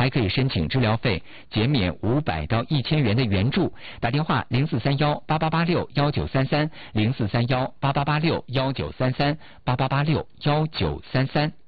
还可以申请治疗费减免500到1000元的援助。打电话043188861933 043188861933 88861933。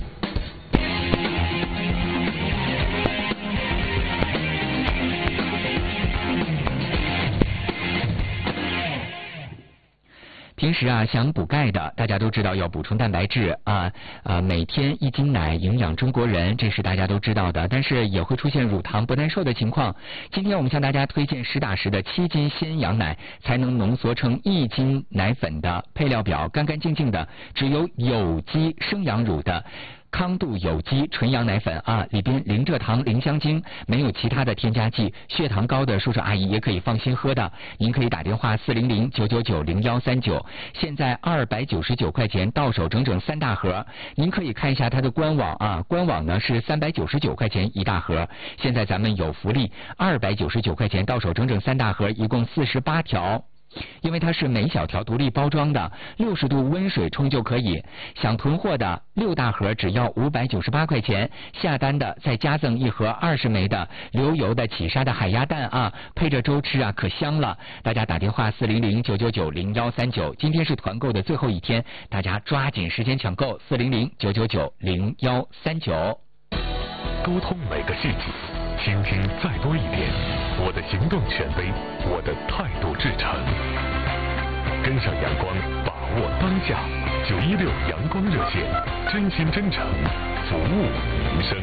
平时想补钙的，大家都知道要补充蛋白质每天1斤奶营养中国人，这是大家都知道的。但是也会出现乳糖不耐受的情况。今天我们向大家推荐实打实的7斤鲜羊奶才能浓缩成1斤奶粉的配料表，干干净净的，只有有机生羊乳的康度有机纯羊奶粉里边零蔗糖零香精，没有其他的添加剂，血糖高的叔叔阿姨也可以放心喝的。您可以打电话400-999-0139，现在299块钱到手整整3大盒。您可以看一下它的官网官网呢是399块钱1大盒。现在咱们有福利，299块钱到手整整3大盒，一共48条。因为它是每小条独立包装的，60度温水冲就可以。想囤货的6大盒只要598块钱，下单的再加赠1盒20枚的流油的起沙的海鸭蛋配着粥吃可香了。大家打电话400-999-0139，今天是团购的最后一天，大家抓紧时间抢购400-999-0139。 沟通每个细节，倾听再多一点，我的行动权威，我的态度至诚。跟上阳光，把握当下，916阳光热线，真心真诚，服务民生。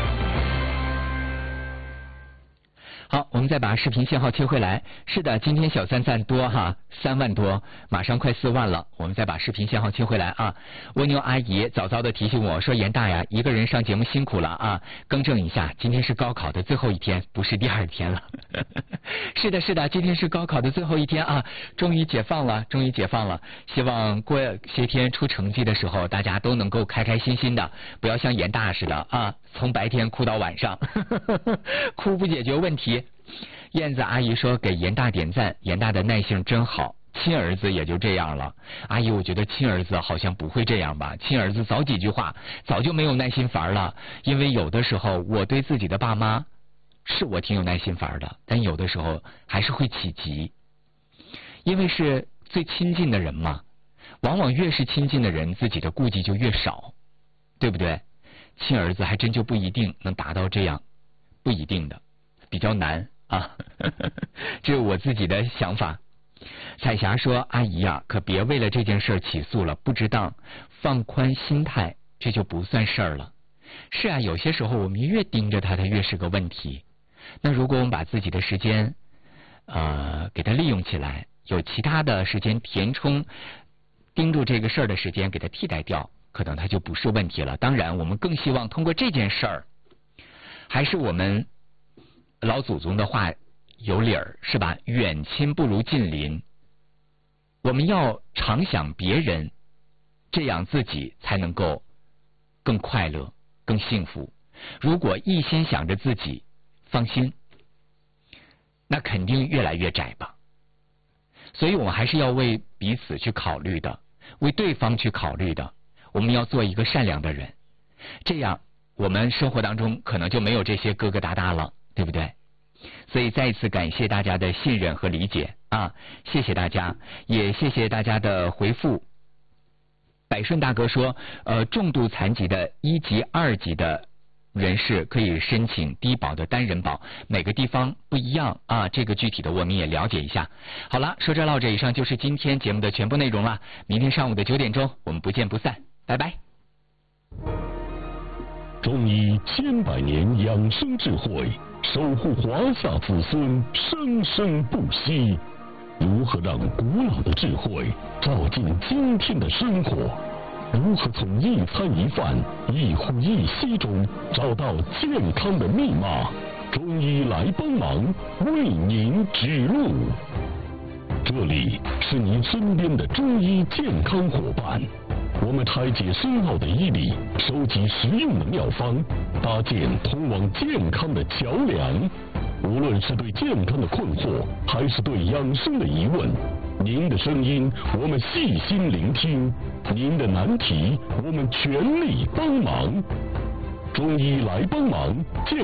好，我们再把视频信号切回来。是的，今天小三赞多3万多，马上快4万了。我们再把视频信号切回来蜗牛阿姨早早的提醒我说，严大呀，一个人上节目辛苦了更正一下，今天是高考的最后一天，不是第2天了。是的，是的，今天是高考的最后一天终于解放了，终于解放了。希望过些天出成绩的时候，大家都能够开开心心的，不要像严大似的从白天哭到晚上，哭不解决问题。燕子阿姨说给严大点赞，严大的耐性真好，亲儿子也就这样了。阿姨，我觉得亲儿子好像不会这样吧，亲儿子早几句话早就没有耐心烦了。因为有的时候我对自己的爸妈是我挺有耐心烦的，但有的时候还是会起急，因为是最亲近的人嘛，往往越是亲近的人，自己的顾忌就越少，对不对？亲儿子还真就不一定能达到这样，不一定的，比较难这是我自己的想法。彩霞说，阿姨可别为了这件事起诉了，不值当，放宽心态，这就不算事儿了。是有些时候我们越盯着它越是个问题。那如果我们把自己的时间给它利用起来，有其他的时间填充盯住这个事儿的时间给它替代掉，可能它就不是问题了。当然我们更希望通过这件事儿，还是我们老祖宗的话有理儿，是吧？远亲不如近邻。我们要常想别人，这样自己才能够更快乐更幸福。如果一心想着自己，放心，那肯定越来越窄吧。所以我们还是要为彼此去考虑的，为对方去考虑的。我们要做一个善良的人，这样我们生活当中可能就没有这些疙疙瘩瘩了，对不对？所以再一次感谢大家的信任和理解谢谢大家，也谢谢大家的回复。百顺大哥说重度残疾的1级2级的人士可以申请低保的单人保，每个地方不一样这个具体的我们也了解一下。好了，说这唠这，以上就是今天节目的全部内容了。明天上午的9点钟我们不见不散，拜拜。 中医千百年养生智慧，守护华夏子孙生生不息。如何让古老的智慧照进今天的生活？如何从一餐一饭、一呼一吸中找到健康的密码？中医来帮忙，为您指路。这里是您身边的中医健康伙伴，我们拆解深奥的医理，收集实用的妙方，搭建通往健康的桥梁。无论是对健康的困惑，还是对养生的疑问，您的声音我们细心聆听，您的难题我们全力帮忙。中医来帮忙，健